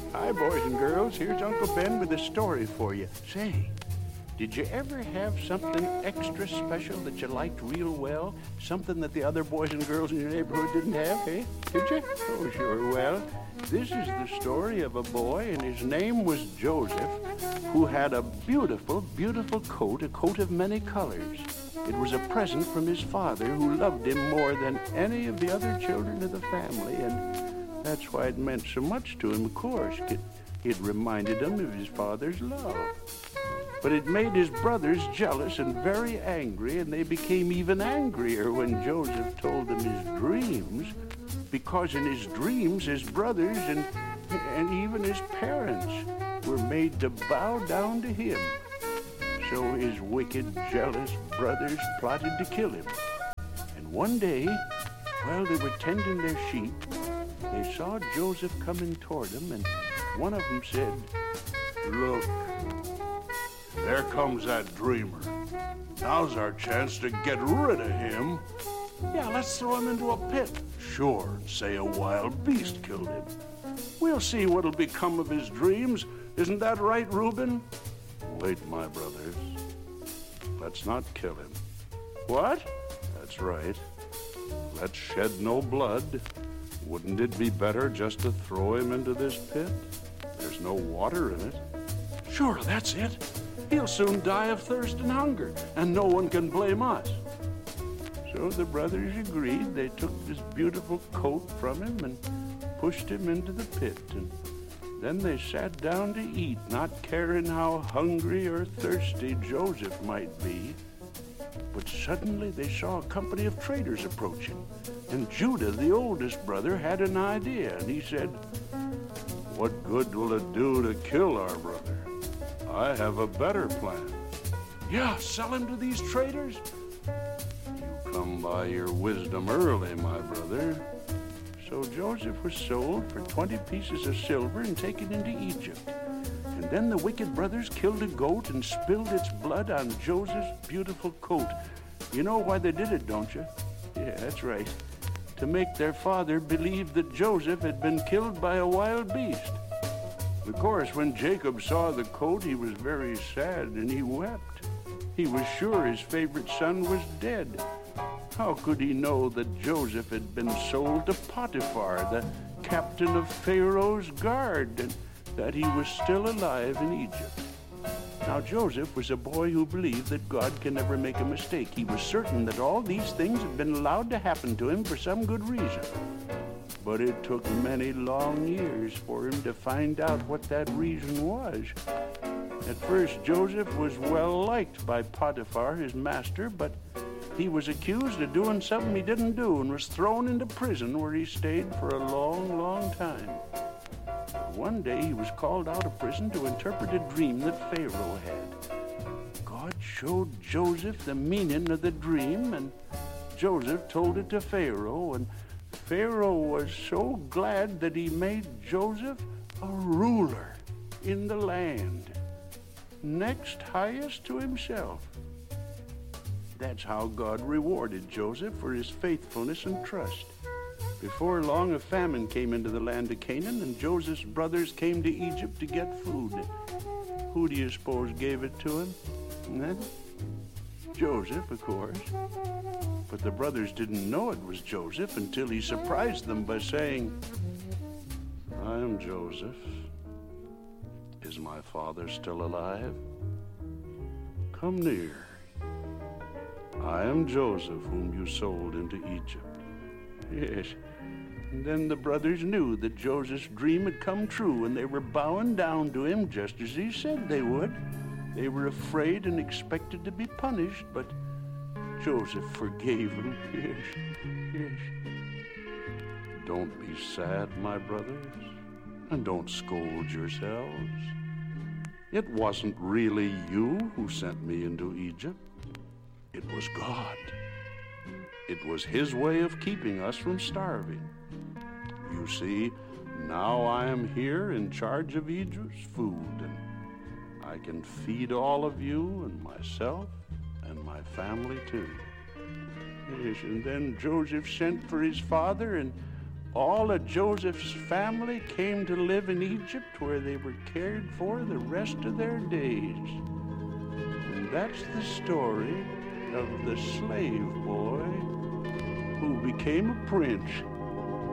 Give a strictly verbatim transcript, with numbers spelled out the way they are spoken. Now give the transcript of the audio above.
Hi, boys and girls. Here's Uncle Ben with a story for you. Say, did you ever have something extra special that you liked real well? Something that the other boys and girls in your neighborhood didn't have, eh? Did you? Oh, sure. Well, this is the story of a boy, and his name was Joseph, who had a beautiful, beautiful coat, a coat of many colors. It was a present from his father, who loved him more than any of the other children of the family, and that's why it meant so much to him, of course. It, it reminded him of his father's love. But it made his brothers jealous and very angry, and they became even angrier when Joseph told them his dreams, because in his dreams his brothers and, and even his parents were made to bow down to him. So his wicked, jealous brothers plotted to kill him. And one day, while they were tending their sheep, they saw Joseph coming toward them, and one of them said, "Look, there comes that dreamer. Now's our chance to get rid of him. Yeah, let's throw him into a pit. Sure, say a wild beast killed him. We'll see what'll become of his dreams. Isn't that right, Reuben?" "Wait, my brothers. Let's not kill him." "What?" "That's right. Let's shed no blood. Wouldn't it be better just to throw him into this pit? There's no water in it." "Sure, that's it. He'll soon die of thirst and hunger, and no one can blame us." So the brothers agreed. They took this beautiful coat from him and pushed him into the pit, and then they sat down to eat, not caring how hungry or thirsty Joseph might be. But suddenly they saw a company of traders approaching, and Judah, the oldest brother, had an idea, and he said, "What good will it do to kill our brother? I have a better plan." "Yeah, sell him to these traders?" "You come by your wisdom early, my brother." So Joseph was sold for twenty pieces of silver and taken into Egypt. And then the wicked brothers killed a goat and spilled its blood on Joseph's beautiful coat. You know why they did it, don't you? Yeah, that's right. To make their father believe that Joseph had been killed by a wild beast. Of course, when Jacob saw the coat, he was very sad and he wept. He was sure his favorite son was dead. How could he know that Joseph had been sold to Potiphar, the captain of Pharaoh's guard, and that he was still alive in Egypt? Now, Joseph was a boy who believed that God can never make a mistake. He was certain that all these things had been allowed to happen to him for some good reason. But it took many long years for him to find out what that reason was. At first, Joseph was well liked by Potiphar, his master, but he was accused of doing something he didn't do and was thrown into prison, where he stayed for a long, long time. But one day he was called out of prison to interpret a dream that Pharaoh had. God showed Joseph the meaning of the dream, and Joseph told it to Pharaoh, and Pharaoh was so glad that he made Joseph a ruler in the land, next highest to himself. That's how God rewarded Joseph for his faithfulness and trust. Before long, a famine came into the land of Canaan, and Joseph's brothers came to Egypt to get food. Who do you suppose gave it to him? Huh? Joseph, of course. But the brothers didn't know it was Joseph until he surprised them by saying, "I am Joseph. Is my father still alive? Come near. I am Joseph, whom you sold into Egypt." Yes. And then the brothers knew that Joseph's dream had come true, and they were bowing down to him just as he said they would. They were afraid and expected to be punished, but Joseph forgave them. Yes, yes. Don't be sad, my brothers, and don't scold yourselves. It wasn't really you who sent me into Egypt. It was God. It was his way of keeping us from starving. You see, now I am here in charge of Egypt's food, and I can feed all of you and myself and my family too. Yes, and then Joseph sent for his father, and all of Joseph's family came to live in Egypt, where they were cared for the rest of their days. And that's the story of the slave boy who became a prince.